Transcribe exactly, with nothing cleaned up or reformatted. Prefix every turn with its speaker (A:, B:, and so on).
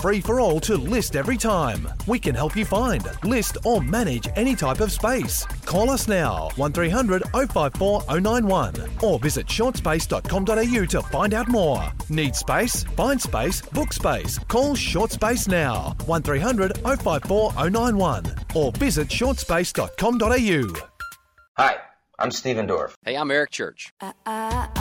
A: free for all to list every time. We can help you find, list or manage any type of space. Call us now, one three hundred oh five four oh nine one, or visit short space dot com dot a u to find out more. Need space? Find space, book space. Call Short Space now, one three hundred oh five four oh nine one, or visit short space dot com dot a u.
B: Hi, I'm Stephen Dorff.
C: Hey, I'm Eric Church.
D: I, I,